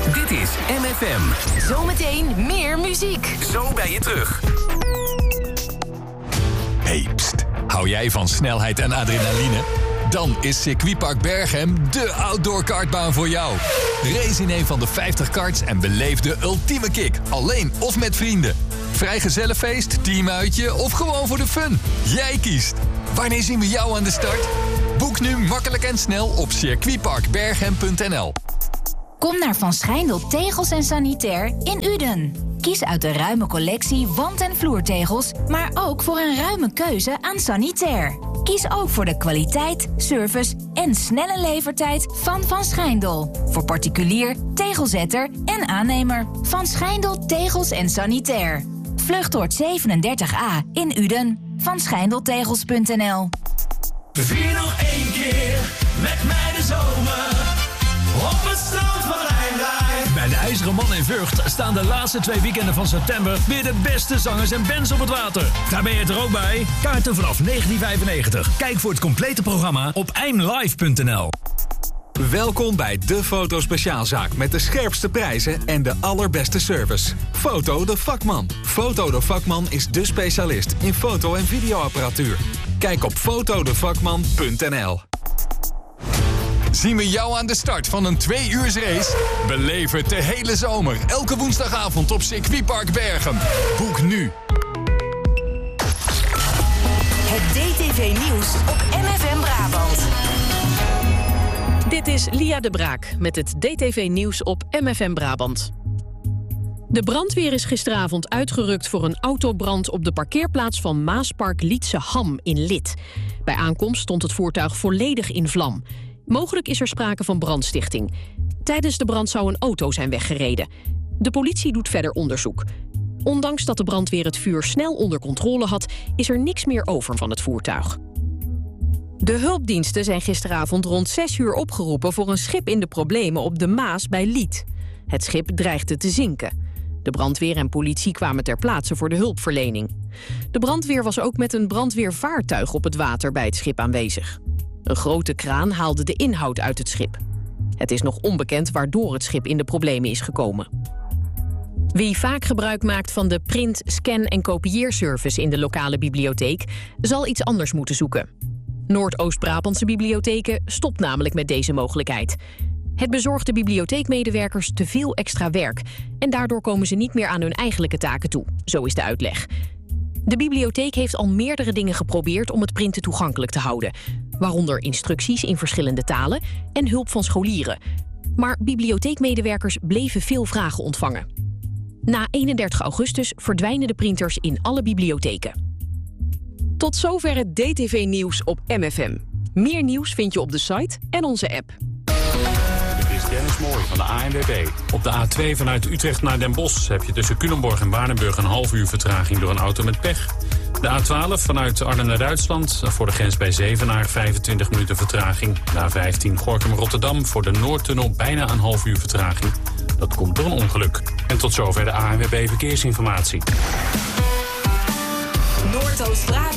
Dit is MFM. Zometeen meer muziek. Zo ben je terug. Hey, pst. Hou jij van snelheid en adrenaline? Dan is Circuitpark Berghem de outdoor kartbaan voor jou. Race in een van de 50 karts en beleef de ultieme kick. Alleen of met vrienden. Vrijgezellenfeest, teamuitje of gewoon voor de fun. Jij kiest. Wanneer zien we jou aan de start? Boek nu makkelijk en snel op circuitparkberghem.nl. Kom naar Van Schijndel Tegels en Sanitair in Uden. Kies uit de ruime collectie wand- en vloertegels, maar ook voor een ruime keuze aan sanitair. Kies ook voor de kwaliteit, service en snelle levertijd van Van Schijndel. Voor particulier, tegelzetter en aannemer. Van Schijndel Tegels en Sanitair. Vluchtoord 37A in Uden. Van Schijndeltegels.nl. Vier nog één keer met mij de zomer. Op het strand van Rijnwijk. Bij de IJzeren Man in Vught staan de laatste 2 weekenden van september weer de beste zangers en bands op het water. Daar ben je er ook bij. Kaarten vanaf 19,95. Kijk voor het complete programma op eimlive.nl. Welkom bij de Foto-speciaalzaak met de scherpste prijzen en de allerbeste service. Foto de Vakman. Foto de Vakman is de specialist in foto- en videoapparatuur. Kijk op fotodevakman.nl. Zien we jou aan de start van een 2-uurs race? Beleef het de hele zomer, elke woensdagavond op Circuitpark Berghem. Boek nu. Het DTV-nieuws op MFM Brabant. Dit is Lia de Braak met het DTV-nieuws op MFM Brabant. De brandweer is gisteravond uitgerukt voor een autobrand op de parkeerplaats van Maaspark Lietse Ham in Lith. Bij aankomst stond het voertuig volledig in vlam. Mogelijk is er sprake van brandstichting. Tijdens de brand zou een auto zijn weggereden. De politie doet verder onderzoek. Ondanks dat de brandweer het vuur snel onder controle had, is er niks meer over van het voertuig. De hulpdiensten zijn gisteravond rond 6 uur opgeroepen voor een schip in de problemen op de Maas bij Liet. Het schip dreigde te zinken. De brandweer en politie kwamen ter plaatse voor de hulpverlening. De brandweer was ook met een brandweervaartuig op het water bij het schip aanwezig. Een grote kraan haalde de inhoud uit het schip. Het is nog onbekend waardoor het schip in de problemen is gekomen. Wie vaak gebruik maakt van de print, scan- en kopieerservice in de lokale bibliotheek zal iets anders moeten zoeken. Noordoost-Brabantse bibliotheken stopt namelijk met deze mogelijkheid. Het bezorgt de bibliotheekmedewerkers te veel extra werk en daardoor komen ze niet meer aan hun eigenlijke taken toe. Zo is de uitleg. De bibliotheek heeft al meerdere dingen geprobeerd om het printen toegankelijk te houden, waaronder instructies in verschillende talen en hulp van scholieren. Maar bibliotheekmedewerkers bleven veel vragen ontvangen. Na 31 augustus verdwijnen de printers in alle bibliotheken. Tot zover het DTV-nieuws op MFM. Meer nieuws vind je op de site en onze app. Dit is Dennis Mooi van de ANWB. Op de A2 vanuit Utrecht naar Den Bosch heb je tussen Culemborg en Waardenburg een half uur vertraging door een auto met pech. De A12 vanuit Arnhem naar Duitsland voor de grens bij Zevenaar 25 minuten vertraging. De A15 Gorinchem-Rotterdam voor de Noordtunnel bijna een half uur vertraging. Dat komt door een ongeluk. En tot zover de ANWB Verkeersinformatie. Noordoost-Brabant.